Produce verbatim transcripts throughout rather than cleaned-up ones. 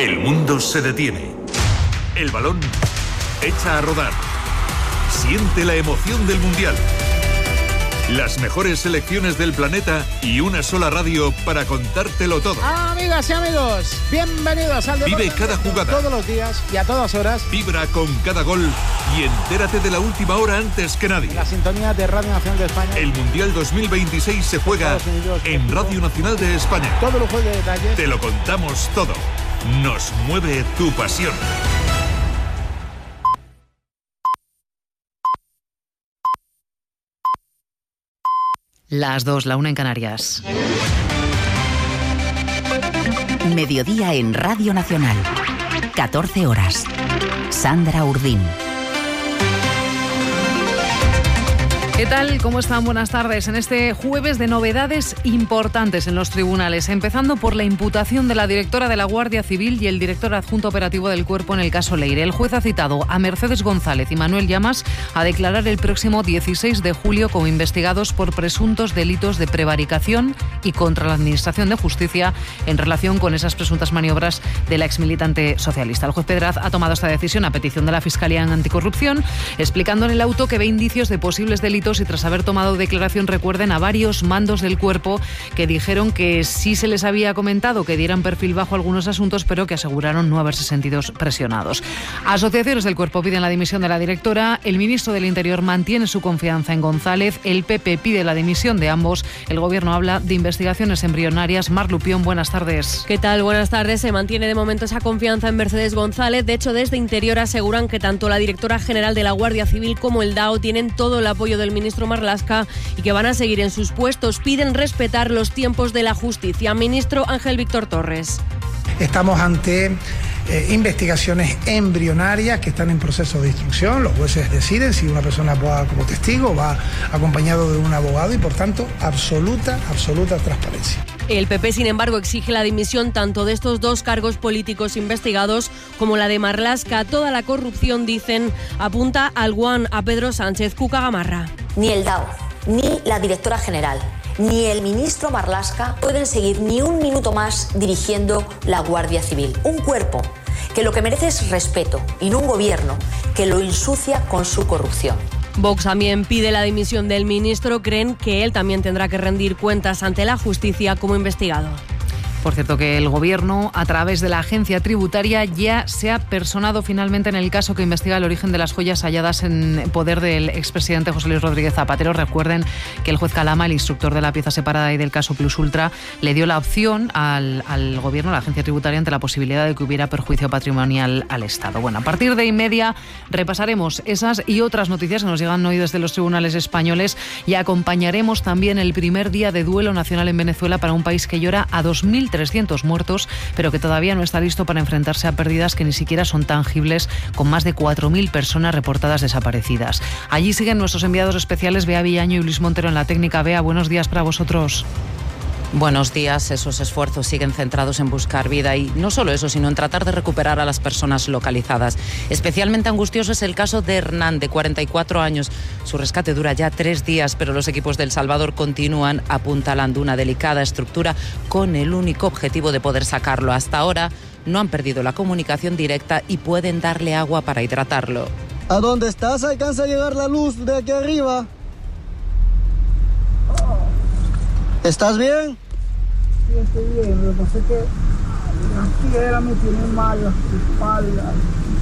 El mundo se detiene. El balón echa a rodar. Siente la emoción del Mundial. Las mejores selecciones del planeta y una sola radio para contártelo todo. Amigas y amigos, bienvenidos al Vive cada jugada. Todos los días y a todas horas. Vibra con cada gol y entérate de la última hora antes que nadie. La sintonía de Radio Nacional de España. El Mundial dos mil veintiséis se juega Unidos, en Radio Nacional de España. Todo lujo de detalles. Te lo contamos todo. Nos mueve tu pasión. Las dos, la una en Canarias. Mediodía en Radio Nacional. catorce horas. Sandra Urdín. ¿Qué tal? ¿Cómo están? Buenas tardes. En este jueves de novedades importantes en los tribunales, empezando por la imputación de la directora de la Guardia Civil y el director adjunto operativo del Cuerpo en el caso Leire. El juez ha citado a Mercedes González y Manuel Llamas a declarar el próximo dieciséis de julio como investigados por presuntos delitos de prevaricación y contra la Administración de Justicia en relación con esas presuntas maniobras de la exmilitante socialista. El juez Pedraz ha tomado esta decisión a petición de la Fiscalía en Anticorrupción, explicando en el auto que ve indicios de posibles delitos y tras haber tomado declaración recuerden a varios mandos del Cuerpo que dijeron que sí se les había comentado que dieran perfil bajo algunos asuntos, pero que aseguraron no haberse sentido presionados. Asociaciones del Cuerpo piden la dimisión de la directora, el ministro del Interior mantiene su confianza en González, el P P pide la dimisión de ambos, el Gobierno habla de investigaciones embrionarias. Mar Lupión, buenas tardes. ¿Qué tal? Buenas tardes. Se mantiene de momento esa confianza en Mercedes González. De hecho, desde Interior aseguran que tanto la directora general de la Guardia Civil como el D A O tienen todo el apoyo del ministro Marlaska y que van a seguir en sus puestos. Piden respetar los tiempos de la justicia. Ministro Ángel Víctor Torres. Estamos ante eh, investigaciones embrionarias que están en proceso de instrucción. Los jueces deciden si una persona va como testigo, va acompañado de un abogado y, por tanto, absoluta, absoluta transparencia. El P P, sin embargo, exige la dimisión tanto de estos dos cargos políticos investigados como la de Marlaska. Toda la corrupción, dicen, apunta al guan, a Pedro Sánchez. Cuca Gamarra. Ni el D A O, ni la directora general, ni el ministro Marlaska pueden seguir ni un minuto más dirigiendo la Guardia Civil. Un cuerpo que lo que merece es respeto y no un gobierno que lo ensucia con su corrupción. Vox también pide la dimisión del ministro. Creen que él también tendrá que rendir cuentas ante la justicia como investigado. Por cierto, que el Gobierno, a través de la agencia tributaria, ya se ha personado finalmente en el caso que investiga el origen de las joyas halladas en poder del expresidente José Luis Rodríguez Zapatero. Recuerden que el juez Calama, el instructor de la pieza separada y del caso Plus Ultra, le dio la opción al, al Gobierno, a la agencia tributaria, ante la posibilidad de que hubiera perjuicio patrimonial al Estado. Bueno, a partir de y media repasaremos esas y otras noticias que nos llegan hoy desde los tribunales españoles y acompañaremos también el primer día de duelo nacional en Venezuela para un país que llora a dos mil trescientos muertos, pero que todavía no está listo para enfrentarse a pérdidas que ni siquiera son tangibles, con más de cuatro mil personas reportadas desaparecidas. Allí siguen nuestros enviados especiales Bea Villaño y Luis Montero en la técnica. Bea, buenos días para vosotros. Buenos días. Esos esfuerzos siguen centrados en buscar vida y no solo eso, sino en tratar de recuperar a las personas localizadas. Especialmente angustioso es el caso de Hernán, de cuarenta y cuatro años. Su rescate dura ya tres días, pero los equipos de El Salvador continúan apuntalando una delicada estructura con el único objetivo de poder sacarlo. Hasta ahora no han perdido la comunicación directa y pueden darle agua para hidratarlo. ¿A dónde estás? ¿Alcanza a llegar la luz de aquí arriba? ¿Estás bien? Sí, estoy bien. Lo que pasa es que las piedras me tienen mal, las espaldas.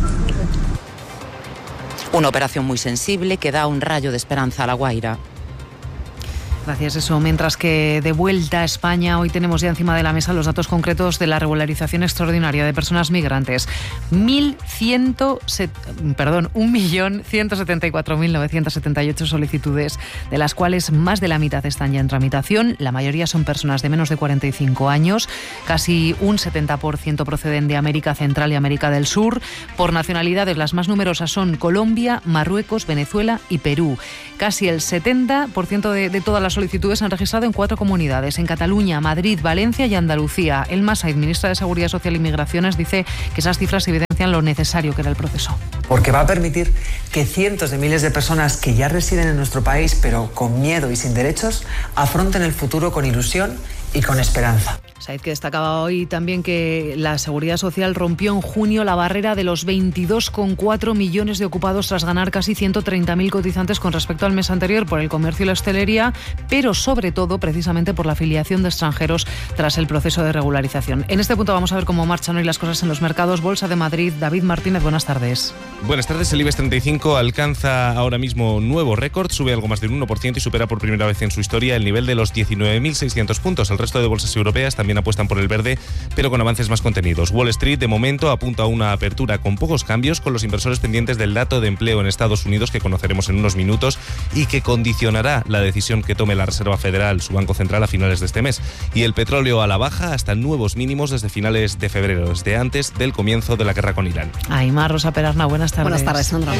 Una operación muy sensible que da un rayo de esperanza a La Guaira. Gracias, eso. Mientras que de vuelta a España, hoy tenemos ya encima de la mesa los datos concretos de la regularización extraordinaria de personas migrantes. Mil ciento perdón, un millón ciento setenta y cuatro mil novecientos setenta y ocho solicitudes, de las cuales más de la mitad están ya en tramitación. La mayoría son personas de menos de cuarenta y cinco años. Casi un setenta por ciento proceden de América Central y América del Sur. Por nacionalidades, las más numerosas son Colombia, Marruecos, Venezuela y Perú. Casi el setenta por ciento de, de todas las solicitudes se han registrado en cuatro comunidades: en Cataluña, Madrid, Valencia y Andalucía. Elma Said, ministra de Seguridad Social y Migraciones, dice que esas cifras evidencian lo necesario que era el proceso. Porque va a permitir que cientos de miles de personas que ya residen en nuestro país, pero con miedo y sin derechos, afronten el futuro con ilusión y con esperanza. Said, que destacaba hoy también que la Seguridad Social rompió en junio la barrera de los veintidós coma cuatro millones de ocupados tras ganar casi ciento treinta mil cotizantes con respecto al mes anterior por el comercio y la hostelería, pero sobre todo precisamente por la afiliación de extranjeros tras el proceso de regularización. En este punto vamos a ver cómo marchan hoy las cosas en los mercados. Bolsa de Madrid, David Martínez, buenas tardes. Buenas tardes. El IBEX treinta y cinco alcanza ahora mismo nuevo récord, sube algo más del uno por ciento y supera por primera vez en su historia el nivel de los diecinueve mil seiscientos puntos. El resto de bolsas europeas también apuestan por el verde, pero con avances más contenidos. Wall Street, de momento, apunta a una apertura con pocos cambios, con los inversores pendientes del dato de empleo en Estados Unidos, que conoceremos en unos minutos y que condicionará la decisión que tome la Reserva Federal, su Banco Central, a finales de este mes. Y el petróleo a la baja hasta nuevos mínimos desde finales de febrero, desde antes del comienzo de la guerra con Irán. Aymar Rosa Perarna, buenas tardes. Buenas tardes, Sandra.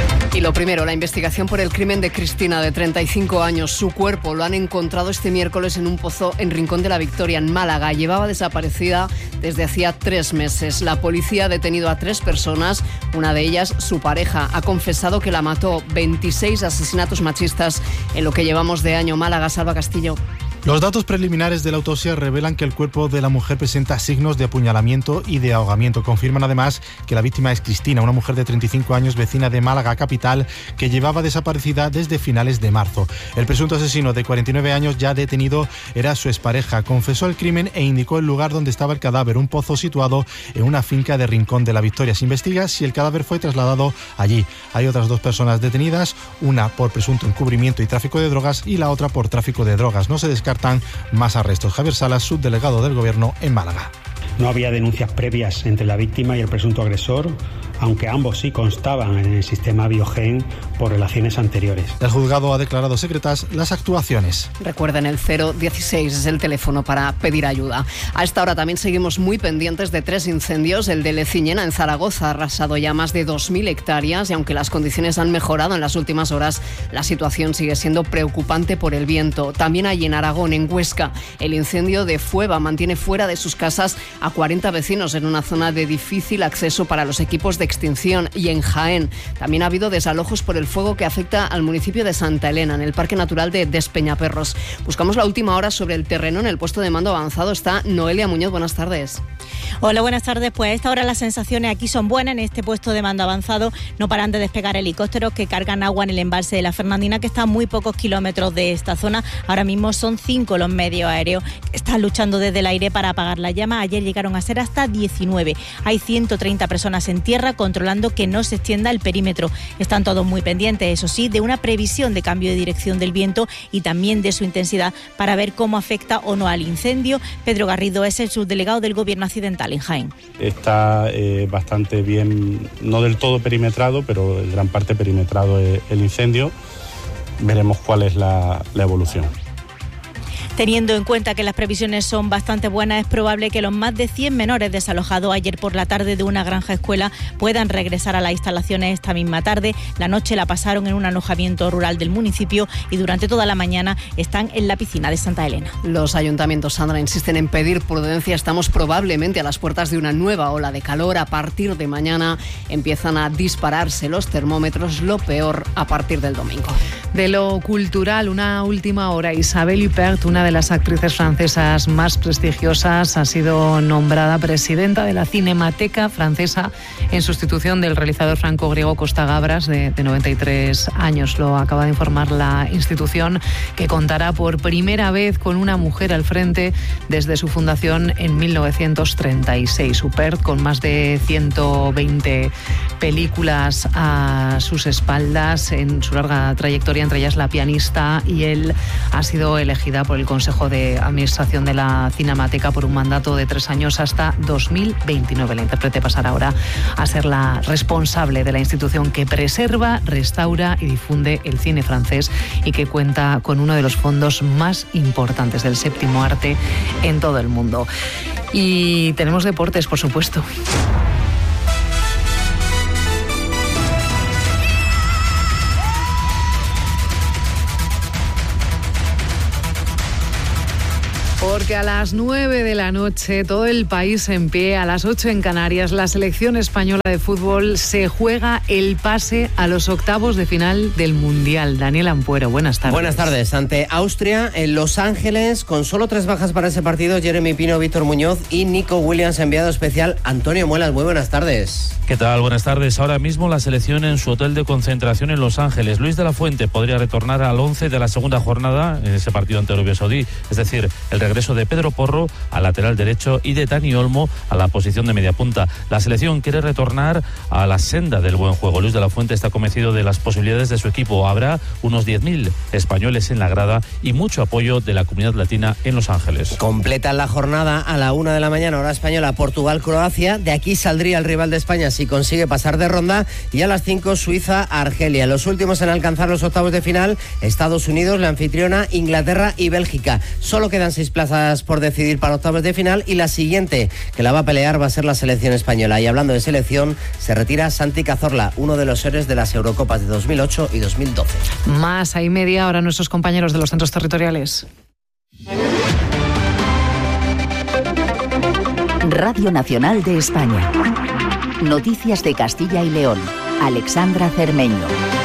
Y lo primero, la investigación por el crimen de Cristina, de treinta y cinco años. Su cuerpo lo han encontrado este miércoles en un pozo en Rincón de la Victoria, en Málaga. Llevaba desaparecida desde hacía tres meses. La policía ha detenido a tres personas, una de ellas su pareja. Ha confesado que la mató. veintiséis asesinatos machistas en lo que llevamos de año. Málaga, Salva Castillo. Los datos preliminares de la autopsia revelan que el cuerpo de la mujer presenta signos de apuñalamiento y de ahogamiento. Confirman además que la víctima es Cristina, una mujer de treinta y cinco años, vecina de Málaga capital, que llevaba desaparecida desde finales de marzo. El presunto asesino de cuarenta y nueve años, ya detenido, era su expareja. Confesó el crimen e indicó el lugar donde estaba el cadáver, un pozo situado en una finca de Rincón de la Victoria. Se investiga si el cadáver fue trasladado allí. Hay otras dos personas detenidas, una por presunto encubrimiento y tráfico de drogas y la otra por tráfico de drogas. No se descartan más arrestos. Javier Salas, subdelegado del Gobierno en Málaga. No había denuncias previas entre la víctima y el presunto agresor, aunque ambos sí constaban en el sistema Biogen por relaciones anteriores. El juzgado ha declarado secretas las actuaciones. Recuerden, el cero dieciséis es el teléfono para pedir ayuda. A esta hora también seguimos muy pendientes de tres incendios. El de Leciñena, en Zaragoza, ha arrasado ya más de dos mil hectáreas y aunque las condiciones han mejorado en las últimas horas, la situación sigue siendo preocupante por el viento. También hay en Aragón, en Huesca, el incendio de Fueva mantiene fuera de sus casas a cuarenta vecinos en una zona de difícil acceso para los equipos de extinción. Y en Jaén también ha habido desalojos por el fuego que afecta al municipio de Santa Elena, en el Parque Natural de Despeñaperros. Buscamos la última hora sobre el terreno. En el puesto de mando avanzado está Noelia Muñoz. Buenas tardes. Hola, buenas tardes. Pues a esta hora las sensaciones aquí son buenas. En este puesto de mando avanzado no paran de despegar helicópteros que cargan agua en el embalse de la Fernandina, que está a muy pocos kilómetros de esta zona. Ahora mismo son cinco los medios aéreos que están luchando desde el aire para apagar la llama. Ayer llegaron a ser hasta diecinueve. Hay ciento treinta personas en tierra controlando que no se extienda el perímetro. Están todos muy pendientes, eso sí, de una previsión de cambio de dirección del viento y también de su intensidad para ver cómo afecta o no al incendio. Pedro Garrido es el subdelegado del Gobierno accidental en Jaén. Está eh, bastante bien, no del todo perimetrado, pero en gran parte perimetrado el, el incendio. Veremos cuál es la, la evolución. Teniendo en cuenta que las previsiones son bastante buenas, es probable que los más de cien menores desalojados ayer por la tarde de una granja escuela puedan regresar a las instalaciones esta misma tarde. La noche la pasaron en un alojamiento rural del municipio y durante toda la mañana están en la piscina de Santa Elena. Los ayuntamientos, Sandra, insisten en pedir prudencia. Estamos probablemente a las puertas de una nueva ola de calor. A partir de mañana empiezan a dispararse los termómetros, lo peor a partir del domingo. De lo cultural, una última hora. Isabelle Huppert, una de las actrices francesas más prestigiosas, ha sido nombrada presidenta de la Cinemateca Francesa en sustitución del realizador franco-griego Costa Gavras, de, de noventa y tres años. Lo acaba de informar la institución, que contará por primera vez con una mujer al frente desde su fundación en mil novecientos treinta y seis. Huppert, con más de ciento veinte películas a sus espaldas en su larga trayectoria, entre ellas La pianista y él, ha sido elegida por el Consejo de Administración de la Cinemateca por un mandato de tres años hasta dos mil veintinueve. La intérprete pasará ahora a ser la responsable de la institución que preserva, restaura y difunde el cine francés y que cuenta con uno de los fondos más importantes del séptimo arte en todo el mundo. Y tenemos deportes, por supuesto. porque a las nueve de la noche todo el país en pie, a las ocho en Canarias, la selección española de fútbol se juega el pase a los octavos de final del Mundial. Daniel Ampuero, buenas tardes. Buenas tardes. Ante Austria, en Los Ángeles, con solo tres bajas para ese partido, Jeremy Pino, Víctor Muñoz y Nico Williams, enviado especial. Antonio Muelas, muy buenas tardes. ¿Qué tal? Buenas tardes. Ahora mismo la selección en su hotel de concentración en Los Ángeles. Luis de la Fuente podría retornar al once de la segunda jornada en ese partido ante Arabia Saudí, es decir, el regreso de Pedro Porro al lateral derecho y de Dani Olmo a la posición de media punta. La selección quiere retornar a la senda del buen juego. Luis de la Fuente está convencido de las posibilidades de su equipo. Habrá unos diez mil españoles en la grada y mucho apoyo de la comunidad latina en Los Ángeles. Completan la jornada a la una de la mañana, hora española, Portugal-Croacia. De aquí saldría el rival de España si consigue pasar de ronda, y a las cinco Suiza-Argelia. Los últimos en alcanzar los octavos de final, Estados Unidos, la anfitriona, Inglaterra y Bélgica. Solo quedan seis plazas por decidir para octavos de final, y la siguiente que la va a pelear va a ser la selección española. Y hablando de selección, se retira Santi Cazorla, uno de los héroes de las Eurocopas de dos mil ocho y dos mil doce. Más hay media, ahora nuestros compañeros de los centros territoriales. Radio Nacional de España. Noticias de Castilla y León. Alexandra Cermeño.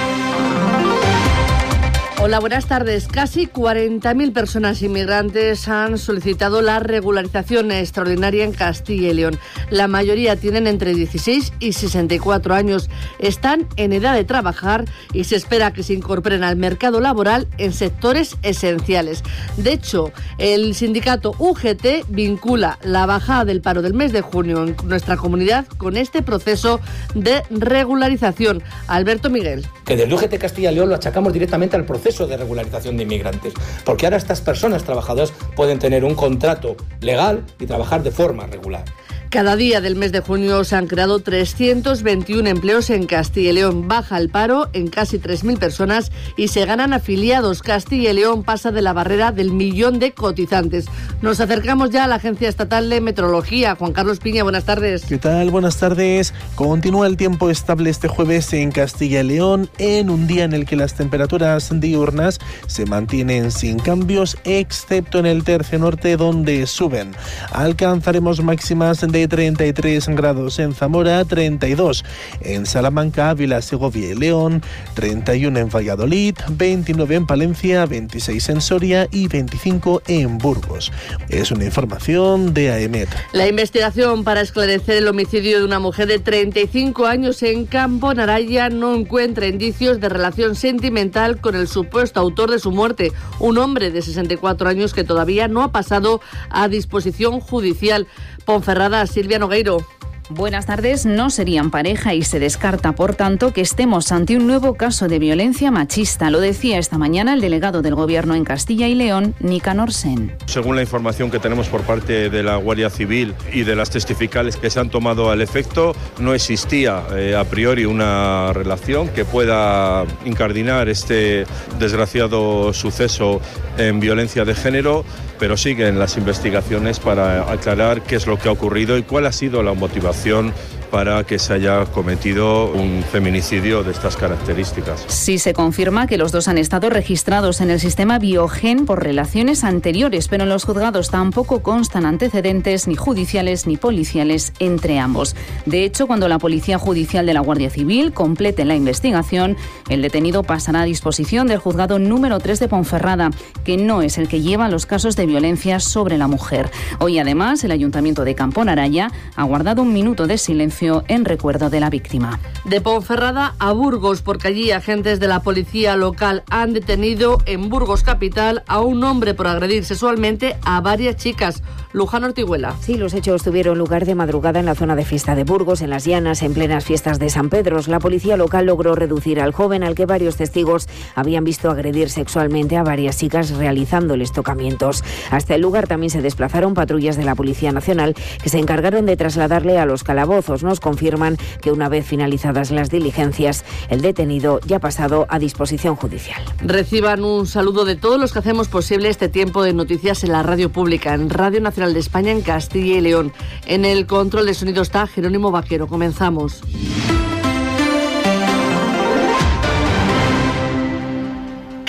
Hola, buenas tardes. Casi cuarenta mil personas inmigrantes han solicitado la regularización extraordinaria en Castilla y León. La mayoría tienen entre dieciséis y sesenta y cuatro años. Están en edad de trabajar y se espera que se incorporen al mercado laboral en sectores esenciales. De hecho, el sindicato U G T vincula la bajada del paro del mes de junio en nuestra comunidad con este proceso de regularización. Alberto Miguel. Que desde U G T Castilla y León lo achacamos directamente al proceso de regularización de inmigrantes, porque ahora estas personas trabajadoras pueden tener un contrato legal y trabajar de forma regular. Cada día del mes de junio se han creado trescientos veintiuno empleos en Castilla y León. Baja el paro en casi tres mil personas y se ganan afiliados. Castilla y León pasa de la barrera del millón de cotizantes. Nos acercamos ya a la Agencia Estatal de Meteorología. Juan Carlos Piña, buenas tardes. ¿Qué tal? Buenas tardes. Continúa el tiempo estable este jueves en Castilla y León, en un día en el que las temperaturas diurnas se mantienen sin cambios, excepto en el tercio norte, donde suben. Alcanzaremos máximas de treinta y tres grados en Zamora, treinta y dos en Salamanca, Ávila, Segovia y León, treinta y uno en Valladolid, veintinueve en Palencia, veintiséis en Soria y veinticinco en Burgos. Es una información de AEMET. La investigación para esclarecer el homicidio de una mujer de treinta y cinco años en Campo Naraya no encuentra indicios de relación sentimental con el supuesto autor de su muerte, un hombre de sesenta y cuatro años que todavía no ha pasado a disposición judicial. Ponferrada, Silvia Nogueiro. Buenas tardes. No serían pareja y se descarta, por tanto, que estemos ante un nuevo caso de violencia machista. Lo decía esta mañana el delegado del Gobierno en Castilla y León, Nicanor Sen. Según la información que tenemos por parte de la Guardia Civil y de las testificales que se han tomado al efecto, no existía eh, a priori una relación que pueda incardinar este desgraciado suceso en violencia de género, pero siguen las investigaciones para aclarar qué es lo que ha ocurrido y cuál ha sido la motivación para que se haya cometido un feminicidio de estas características. Sí se confirma que los dos han estado registrados en el sistema Biogen por relaciones anteriores, pero en los juzgados tampoco constan antecedentes ni judiciales ni policiales entre ambos. De hecho, cuando la Policía Judicial de la Guardia Civil complete la investigación, el detenido pasará a disposición del juzgado número tres de Ponferrada, que no es el que lleva los casos de violencia sobre la mujer. Hoy, además, el Ayuntamiento de Campo Naraya ha guardado un minuto de silencio en recuerdo de la víctima. De Ponferrada a Burgos, porque allí agentes de la policía local han detenido en Burgos capital a un hombre por agredir sexualmente a varias chicas. Luján Ortiguela. Sí, los hechos tuvieron lugar de madrugada en la zona de fiesta de Burgos, en Las Llanas, en plenas fiestas de San Pedro. La policía local logró reducir al joven, al que varios testigos habían visto agredir sexualmente a varias chicas realizándoles tocamientos. Hasta el lugar también se desplazaron patrullas de la Policía Nacional que se encargaron de trasladarle a los calabozos. Nos confirman que una vez finalizadas las diligencias, el detenido ya ha pasado a disposición judicial. Reciban un saludo de todos los que hacemos posible este tiempo de noticias en la radio pública, en Radio Nacional de España en Castilla y León. En el control de sonido está Jerónimo Vaquero. Comenzamos.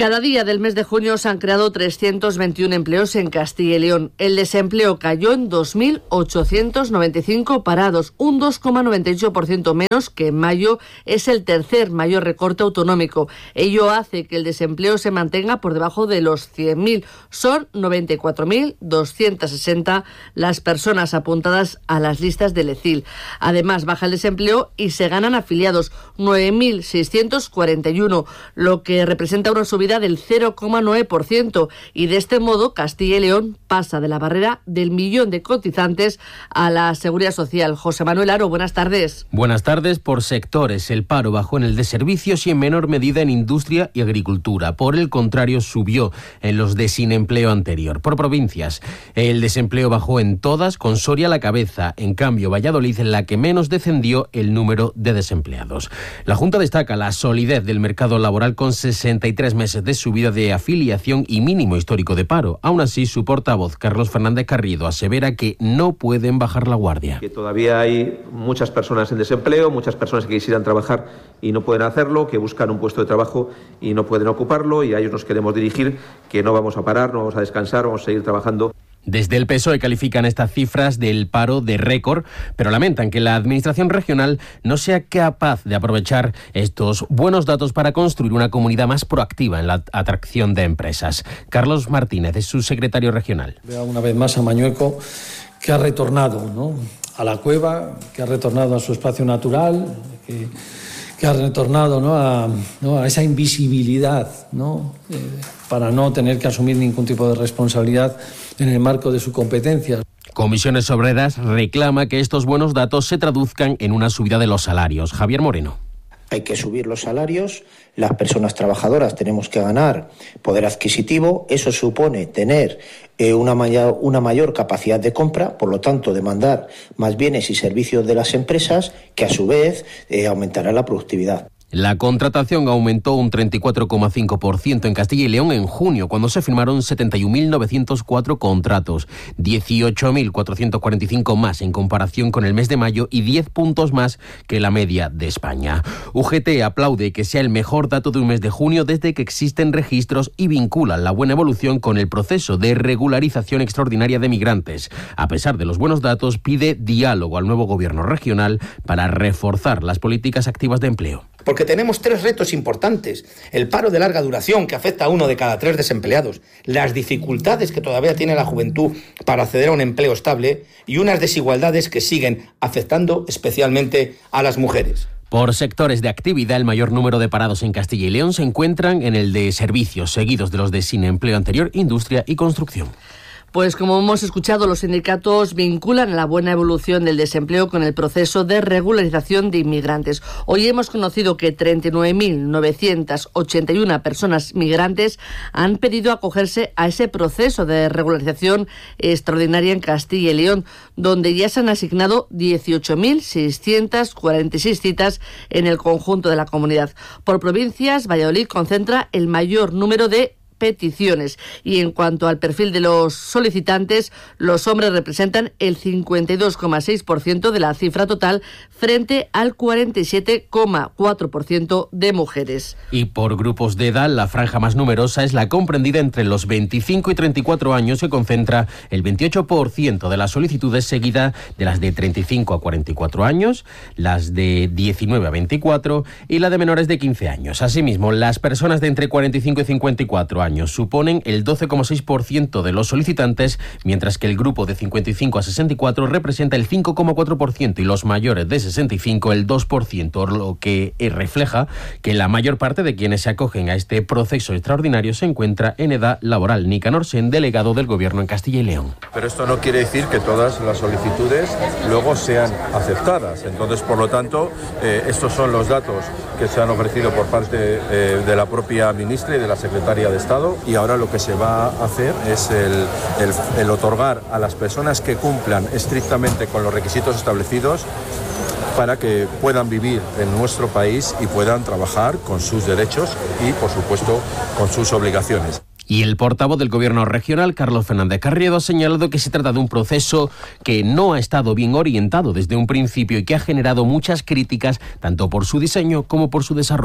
Cada día del mes de junio se han creado trescientos veintiuno empleos en Castilla y León. El desempleo cayó en dos mil ochocientos noventa y cinco parados, un dos coma noventa y ocho por ciento menos que en mayo. Es el tercer mayor recorte autonómico. Ello hace que el desempleo se mantenga por debajo de los cien mil. Son noventa y cuatro mil doscientos sesenta las personas apuntadas a las listas del E C I L. Además, baja el desempleo y se ganan afiliados, nueve mil seiscientos cuarenta y uno, lo que representa una subida del cero coma nueve por ciento, y de este modo Castilla y León pasa de la barrera del millón de cotizantes a la Seguridad Social. José Manuel Aro, buenas tardes. Buenas tardes. Por sectores, el paro bajó en el de servicios y en menor medida en industria y agricultura. Por el contrario, subió en los de sin empleo anterior. Por provincias, el desempleo bajó en todas, con Soria a la cabeza. En cambio, Valladolid en la que menos descendió el número de desempleados. La Junta destaca la solidez del mercado laboral con sesenta y tres meses de subida de afiliación y mínimo histórico de paro. Aún así, su portavoz, Carlos Fernández Carriedo, asevera que no pueden bajar la guardia. Que todavía hay muchas personas en desempleo, muchas personas que quisieran trabajar y no pueden hacerlo, que buscan un puesto de trabajo y no pueden ocuparlo, y a ellos nos queremos dirigir, que no vamos a parar, no vamos a descansar, vamos a seguir trabajando. Desde el P S O E califican estas cifras del paro de récord, pero lamentan que la Administración regional no sea capaz de aprovechar estos buenos datos para construir una comunidad más proactiva en la atracción de empresas. Carlos Martínez es su secretario regional. Veo una vez más a Mañueco, que ha retornado, ¿no?, a la cueva, que ha retornado a su espacio natural, que, que ha retornado, ¿no?, a, ¿no?, a esa invisibilidad, ¿no?, eh, para no tener que asumir ningún tipo de responsabilidad en el marco de su competencia. Comisiones Obreras reclama que estos buenos datos se traduzcan en una subida de los salarios. Javier Moreno. Hay que subir los salarios, las personas trabajadoras tenemos que ganar poder adquisitivo, eso supone tener eh, una, mayor, una mayor capacidad de compra, por lo tanto demandar más bienes y servicios de las empresas, que a su vez eh, aumentará la productividad. La contratación aumentó un treinta y cuatro coma cinco por ciento en Castilla y León en junio, cuando se firmaron setenta y un mil novecientos cuatro contratos, dieciocho mil cuatrocientos cuarenta y cinco más en comparación con el mes de mayo y diez puntos más que la media de España. U G T aplaude que sea el mejor dato de un mes de junio desde que existen registros y vinculan la buena evolución con el proceso de regularización extraordinaria de migrantes. A pesar de los buenos datos, pide diálogo al nuevo gobierno regional para reforzar las políticas activas de empleo. Porque tenemos tres retos importantes: el paro de larga duración, que afecta a uno de cada tres desempleados, las dificultades que todavía tiene la juventud para acceder a un empleo estable y unas desigualdades que siguen afectando especialmente a las mujeres. Por sectores de actividad, el mayor número de parados en Castilla y León se encuentran en el de servicios, seguidos de los de sin empleo anterior, industria y construcción. Pues como hemos escuchado, los sindicatos vinculan la buena evolución del desempleo con el proceso de regularización de inmigrantes. Hoy hemos conocido que treinta y nueve mil novecientas ochenta y una personas migrantes han pedido acogerse a ese proceso de regularización extraordinaria en Castilla y León, donde ya se han asignado dieciocho mil seiscientas cuarenta y seis citas en el conjunto de la comunidad. Por provincias, Valladolid concentra el mayor número de peticiones, y en cuanto al perfil de los solicitantes, los hombres representan el cincuenta y dos coma seis por ciento de la cifra total frente al cuarenta y siete coma cuatro por ciento de mujeres. Y por grupos de edad, la franja más numerosa es la comprendida entre los veinticinco y treinta y cuatro años, que concentra el veintiocho por ciento de las solicitudes, seguida de las de treinta y cinco a cuarenta y cuatro años, las de diecinueve a veinticuatro y la de menores de quince años. Asimismo, las personas de entre cuarenta y cinco y cincuenta y cuatro años suponen el doce coma seis por ciento de los solicitantes, mientras que el grupo de cincuenta y cinco a sesenta y cuatro representa el cinco coma cuatro por ciento y los mayores de sesenta y cinco el dos por ciento, lo que refleja que la mayor parte de quienes se acogen a este proceso extraordinario se encuentra en edad laboral. Nicanor Sen, delegado del Gobierno en Castilla y León. Pero esto no quiere decir que todas las solicitudes luego sean aceptadas. Entonces, por lo tanto, eh, estos son los datos que se han ofrecido por parte eh, de la propia ministra y de la secretaria de Estado, y ahora lo que se va a hacer es el, el, el otorgar a las personas que cumplan estrictamente con los requisitos establecidos para que puedan vivir en nuestro país y puedan trabajar con sus derechos y, por supuesto, con sus obligaciones. Y el portavoz del Gobierno regional, Carlos Fernández Carriedo, ha señalado que se trata de un proceso que no ha estado bien orientado desde un principio y que ha generado muchas críticas tanto por su diseño como por su desarrollo.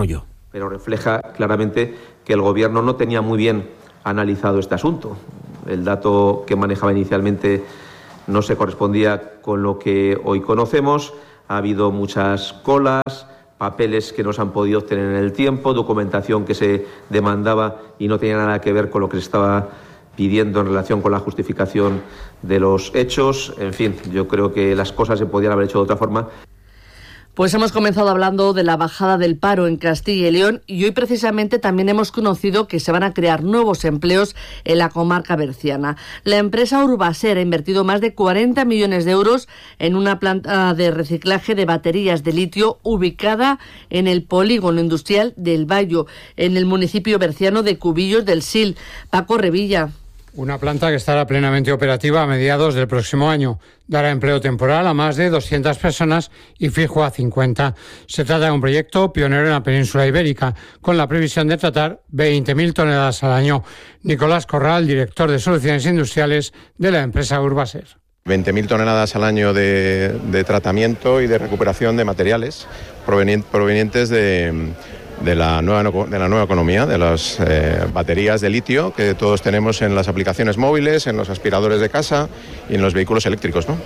pero refleja claramente que el Gobierno no tenía muy bien analizado este asunto. El dato que manejaba inicialmente no se correspondía con lo que hoy conocemos. Ha habido muchas colas, papeles que no se han podido obtener en el tiempo, documentación que se demandaba y no tenía nada que ver con lo que se estaba pidiendo en relación con la justificación de los hechos. En fin, yo creo que las cosas se podían haber hecho de otra forma. Pues hemos comenzado hablando de la bajada del paro en Castilla y León y hoy precisamente también hemos conocido que se van a crear nuevos empleos en la comarca berciana. La empresa Urbaser ha invertido más de cuarenta millones de euros en una planta de reciclaje de baterías de litio ubicada en el polígono industrial del Bayo, en el municipio berciano de Cubillos del Sil. Paco Revilla. Una planta que estará plenamente operativa a mediados del próximo año. Dará empleo temporal a más de doscientas personas y fijo a cincuenta. Se trata de un proyecto pionero en la península ibérica, con la previsión de tratar veinte mil toneladas al año. Nicolás Corral, director de Soluciones Industriales de la empresa Urbaser. veinte mil toneladas al año de, de tratamiento y de recuperación de materiales provenientes de... De la, nueva, de la nueva economía, de las eh, baterías de litio que todos tenemos en las aplicaciones móviles, en los aspiradores de casa y en los vehículos eléctricos, ¿no?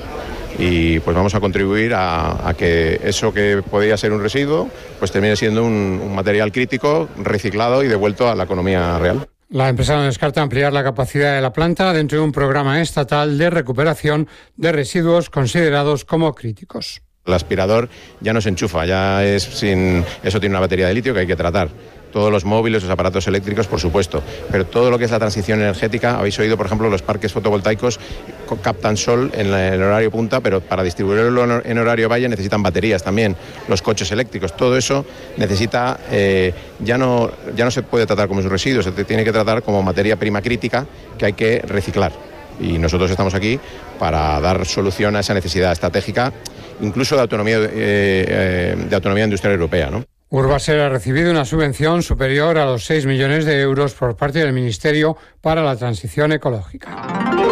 Y pues vamos a contribuir a, a que eso que podría ser un residuo pues termine siendo un, un material crítico, reciclado y devuelto a la economía real. La empresa no descarta ampliar la capacidad de la planta dentro de un programa estatal de recuperación de residuos considerados como críticos. El aspirador ya no se enchufa, ya es sin, eso tiene una batería de litio que hay que tratar. Todos los móviles, los aparatos eléctricos, por supuesto, pero todo lo que es la transición energética, habéis oído, por ejemplo, los parques fotovoltaicos captan sol en el horario punta, pero para distribuirlo en horario valle necesitan baterías también, los coches eléctricos, todo eso necesita, eh, ya, no, ya no se puede tratar como un residuo, se tiene que tratar como materia prima crítica que hay que reciclar. Y nosotros estamos aquí para dar solución a esa necesidad estratégica, incluso de autonomía, eh, eh, de autonomía industrial europea, ¿no? Urbaser ha recibido una subvención superior a los seis millones de euros por parte del Ministerio para la Transición Ecológica.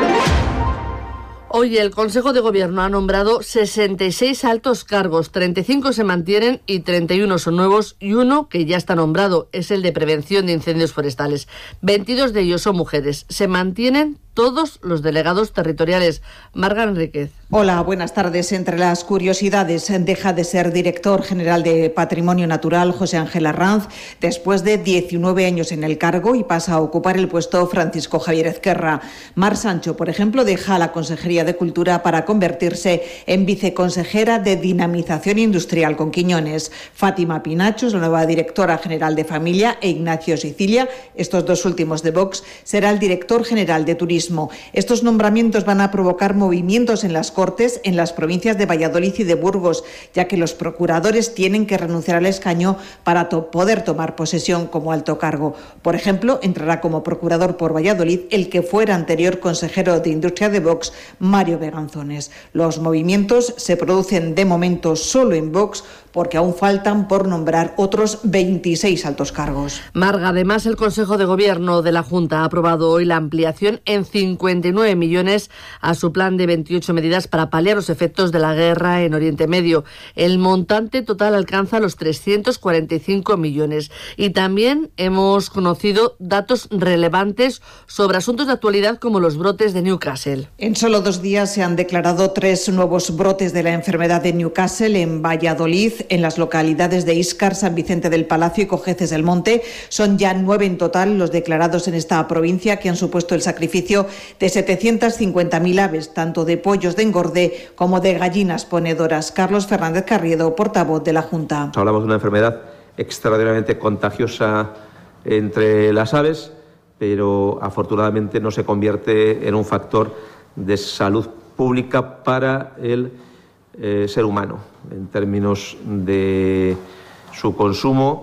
Hoy el Consejo de Gobierno ha nombrado sesenta y seis altos cargos, treinta y cinco se mantienen y treinta y uno son nuevos y uno que ya está nombrado, es el de prevención de incendios forestales. veintidós de ellos son mujeres. Se mantienen todos los delegados territoriales. Marga Enríquez. Hola, buenas tardes. Entre las curiosidades, deja de ser director general de Patrimonio Natural José Ángel Arranz después de diecinueve años en el cargo y pasa a ocupar el puesto Francisco Javier Ezquerra. Mar Sancho, por ejemplo, deja la Consejería de Cultura para convertirse en viceconsejera de Dinamización Industrial con Quiñones. Fátima Pinacho es la nueva directora general de Familia e Ignacio Sicilia, estos dos últimos de Vox, será el director general de Turismo. Estos nombramientos van a provocar movimientos en las Cortes en las provincias de Valladolid y de Burgos, ya que los procuradores tienen que renunciar al escaño para to- poder tomar posesión como alto cargo. Por ejemplo, entrará como procurador por Valladolid el que fuera anterior consejero de Industria de Vox, Mario Beganzones. Los movimientos se producen de momento solo en Vox porque aún faltan por nombrar otros veintiséis altos cargos. Marga, además el Consejo de Gobierno de la Junta ha aprobado hoy la ampliación en cincuenta y nueve millones a su plan de veintiocho medidas para paliar los efectos de la guerra en Oriente Medio. El montante total alcanza los trescientos cuarenta y cinco millones. Y también hemos conocido datos relevantes sobre asuntos de actualidad como los brotes de Newcastle. En solo dos días se han declarado tres nuevos brotes de la enfermedad de Newcastle en Valladolid, en las localidades de Íscar, San Vicente del Palacio y Cojeces del Monte. Son ya nueve en total los declarados en esta provincia, que han supuesto el sacrificio de setecientas cincuenta mil aves, tanto de pollos de engorde como de gallinas ponedoras. Carlos Fernández Carriedo, portavoz de la Junta. Hablamos de una enfermedad extraordinariamente contagiosa entre las aves, pero afortunadamente no se convierte en un factor de salud pública para el eh, ser humano, en términos de su consumo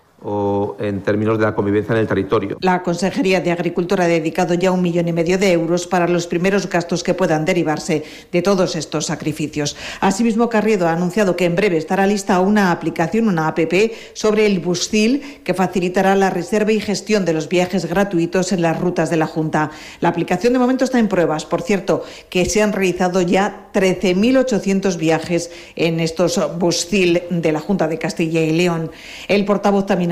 o en términos de la convivencia en el territorio. La Consejería de Agricultura ha dedicado ya un millón y medio de euros para los primeros gastos que puedan derivarse de todos estos sacrificios. Asimismo, Carriedo ha anunciado que en breve estará lista una aplicación, una app, sobre el Buscil, que facilitará la reserva y gestión de los viajes gratuitos en las rutas de la Junta. La aplicación de momento está en pruebas. Por cierto, que se han realizado ya trece mil ochocientos viajes en estos Buscil de la Junta de Castilla y León. El portavoz también ha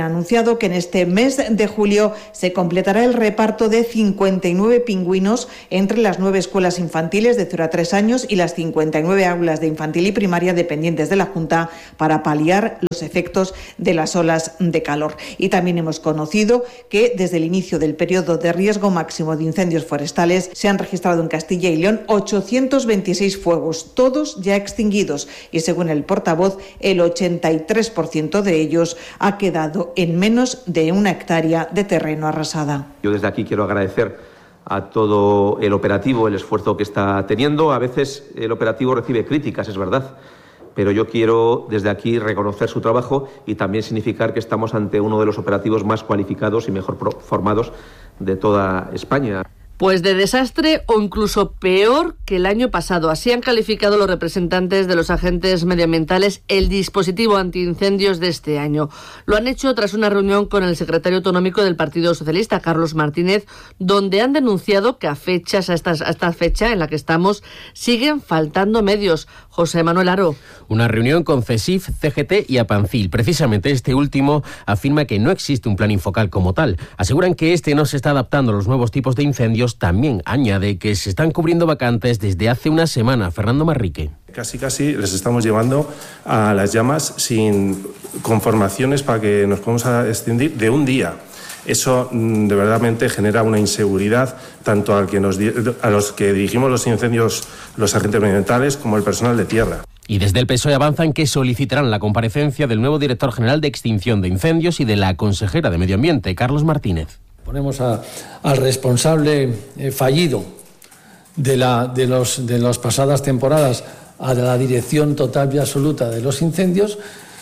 ha anunciado que en este mes de julio se completará el reparto de cincuenta y nueve pingüinos entre las nueve escuelas infantiles de cero a tres años y las cincuenta y nueve aulas de infantil y primaria dependientes de la Junta para paliar los efectos de las olas de calor. Y también hemos conocido que desde el inicio del periodo de riesgo máximo de incendios forestales se han registrado en Castilla y León ochocientos veintiséis fuegos, todos ya extinguidos, y según el portavoz, el ochenta y tres por ciento de ellos ha quedado en menos de una hectárea de terreno arrasada. Yo desde aquí quiero agradecer a todo el operativo el esfuerzo que está teniendo. A veces el operativo recibe críticas, es verdad, pero yo quiero desde aquí reconocer su trabajo y también significar que estamos ante uno de los operativos más cualificados y mejor formados de toda España. Pues de desastre o incluso peor que el año pasado. Así han calificado los representantes de los agentes medioambientales el dispositivo antiincendios de este año. Lo han hecho tras una reunión con el secretario autonómico del Partido Socialista, Carlos Martínez, donde han denunciado que a fechas, a esta, a esta fecha en la que estamos, siguen faltando medios. José Manuel Aro. Una reunión con CESIF, C G T y APANCIL. Precisamente este último afirma que no existe un plan infocal como tal. Aseguran que este no se está adaptando a los nuevos tipos de incendios. También añade que se están cubriendo vacantes desde hace una semana. Fernando Marrique. Casi casi les estamos llevando a las llamas sin conformaciones para que nos podamos extender de un día. Eso de verdadmente genera una inseguridad tanto a, que nos, a los que dirigimos los incendios, los agentes medioambientales, como el personal de tierra. Y desde el P S O E avanzan que solicitarán la comparecencia del nuevo director general de Extinción de Incendios y de la consejera de Medio Ambiente, Carlos Martínez. Ponemos a, al responsable eh, fallido de, la, de, los, de las pasadas temporadas a la dirección total y absoluta de los incendios,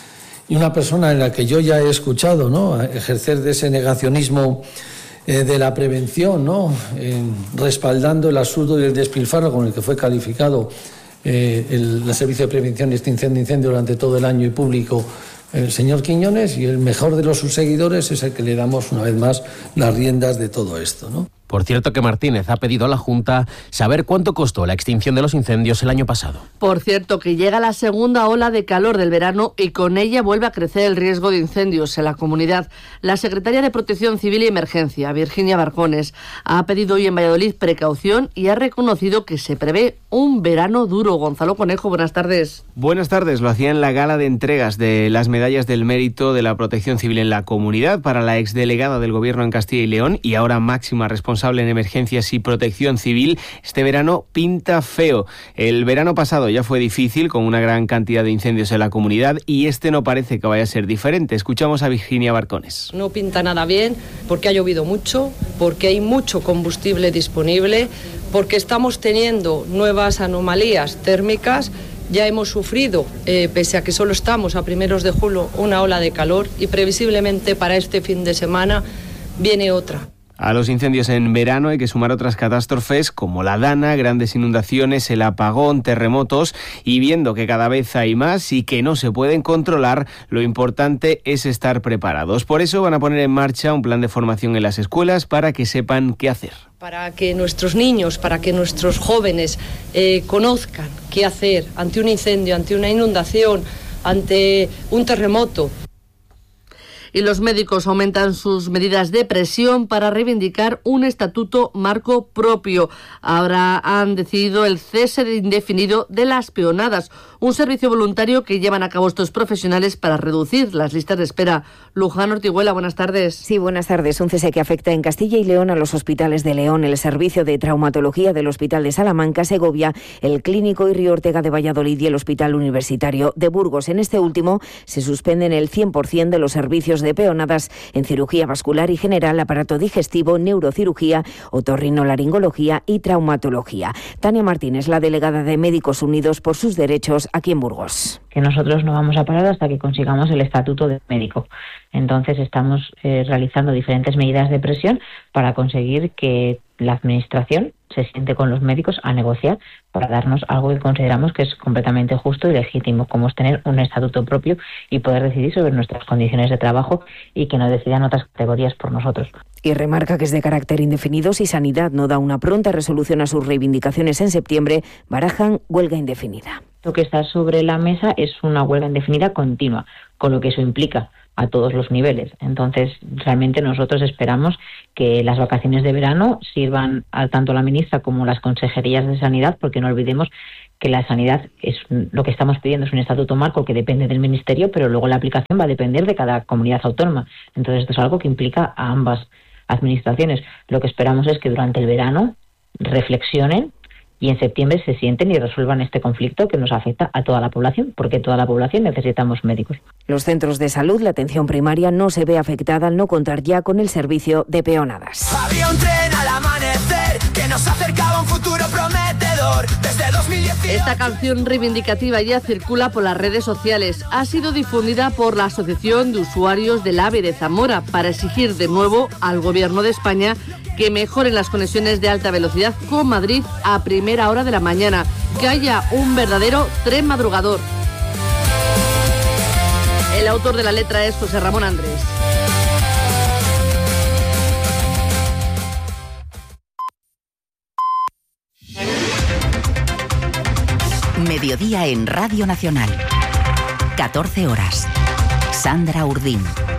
y una persona en la que yo ya he escuchado, ¿no?, ejercer de ese negacionismo eh, de la prevención, ¿no?, eh, respaldando el absurdo y el despilfarro con el que fue calificado eh, el, el Servicio de Prevención y Extinción de Incendios durante todo el año y público, el señor Quiñones, y el mejor de los sus seguidores es el que le damos una vez más las riendas de todo esto, ¿no? Por cierto que Martínez ha pedido a la Junta saber cuánto costó la extinción de los incendios el año pasado. Por cierto que llega la segunda ola de calor del verano y con ella vuelve a crecer el riesgo de incendios en la comunidad. La secretaria de Protección Civil y Emergencia, Virginia Barcones, ha pedido hoy en Valladolid precaución y ha reconocido que se prevé un verano duro. Gonzalo Conejo, buenas tardes. Buenas tardes. Lo hacía en la gala de entregas de las medallas del mérito de la Protección Civil en la comunidad para la exdelegada del Gobierno en Castilla y León y ahora máxima responsable en emergencias y protección civil. Este verano pinta feo. El verano pasado ya fue difícil con una gran cantidad de incendios en la comunidad y este no parece que vaya a ser diferente. Escuchamos a Virginia Barcones. No pinta nada bien porque ha llovido mucho, porque hay mucho combustible disponible, porque estamos teniendo nuevas anomalías térmicas. Ya hemos sufrido, eh, pese a que solo estamos a primeros de julio, una ola de calor y previsiblemente para este fin de semana viene otra. A los incendios en verano hay que sumar otras catástrofes como la Dana, grandes inundaciones, el apagón, terremotos, y viendo que cada vez hay más y que no se pueden controlar, lo importante es estar preparados. Por eso van a poner en marcha un plan de formación en las escuelas para que sepan qué hacer. Para que nuestros niños, para que nuestros jóvenes eh, conozcan qué hacer ante un incendio, ante una inundación, ante un terremoto. Y los médicos aumentan sus medidas de presión para reivindicar un estatuto marco propio. Ahora han decidido el cese de indefinido de las peonadas, un servicio voluntario que llevan a cabo estos profesionales para reducir las listas de espera. Luján Ortiguela, buenas tardes. Sí, buenas tardes. Un cese que afecta en Castilla y León a los hospitales de León, el servicio de traumatología del Hospital de Salamanca, Segovia, el Clínico y Río Ortega de Valladolid y el Hospital Universitario de Burgos. En este último se suspenden el cien por ciento de los servicios de peonadas en cirugía vascular y general, aparato digestivo, neurocirugía, otorrinolaringología y traumatología. Tania Martínez, la delegada de Médicos Unidos por sus Derechos aquí en Burgos. Que nosotros no vamos a parar hasta que consigamos el estatuto de médico. Entonces estamos eh, realizando diferentes medidas de presión para conseguir que la administración se siente con los médicos a negociar para darnos algo que consideramos que es completamente justo y legítimo, como es tener un estatuto propio y poder decidir sobre nuestras condiciones de trabajo y que no decidan otras categorías por nosotros. Y remarca que es de carácter indefinido. Si Sanidad no da una pronta resolución a sus reivindicaciones en septiembre, barajan huelga indefinida. Lo que está sobre la mesa es una huelga indefinida continua, con lo que eso implica. a todos los niveles. Entonces, realmente nosotros esperamos que las vacaciones de verano sirvan a tanto la ministra como las consejerías de Sanidad, porque no olvidemos que la sanidad es lo que estamos pidiendo, es un estatuto marco que depende del ministerio, pero luego la aplicación va a depender de cada comunidad autónoma. Entonces, esto es algo que implica a ambas administraciones. Lo que esperamos es que durante el verano reflexionen y en septiembre se sienten y resuelvan este conflicto que nos afecta a toda la población, porque toda la población necesitamos médicos. Los centros de salud, la atención primaria, no se ve afectada al no contar ya con el servicio de peonadas. Había un tren al amanecer que nos acercaba a un futuro prometedor desde dos mil dieciocho. Esta canción reivindicativa ya circula por las redes sociales. Ha sido difundida por la Asociación de Usuarios del AVE de Zamora para exigir de nuevo al Gobierno de España que mejoren las conexiones de alta velocidad con Madrid a primera hora de la mañana, que haya un verdadero tren madrugador. El autor de la letra es José Ramón Andrés. Mediodía en Radio Nacional. catorce horas. Sandra Urdín.